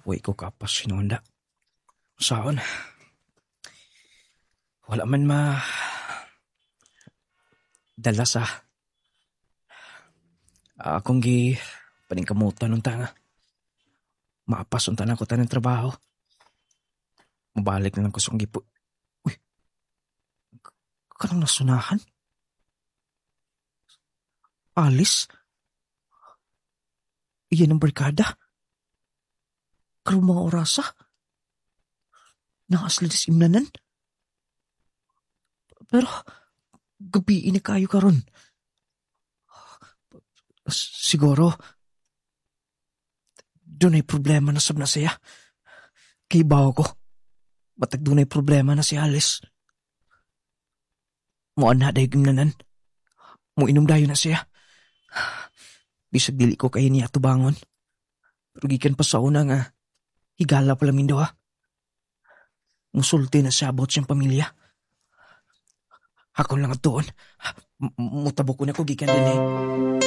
Huwag ko kapas sinunda. Saan? Wala man dala sa akong paningkamutan ng tanga. Maapas ang tanang ko tanang trabaho. Mabalik na lang ko sa gipo. Uy, kanang nasunahan? Alice? Iyan ang barkada? Karong mga orasa? Nakaslitis imnanan? Pero, gabi ini kayo karon. Siguro, doon ay problema na sab na siya. Kay bawo ko, matag doon ay problema na si Alice. Muan na dayo imnanan. Muinom dayo na siya. Bisag dili ko kayo niya tubangon. Pero gikan pa sa una nga, higala pala mindo ha. Musulti na siya about siyang pamilya. Ako lang at doon. Mutabo ko na ko gikan din eh.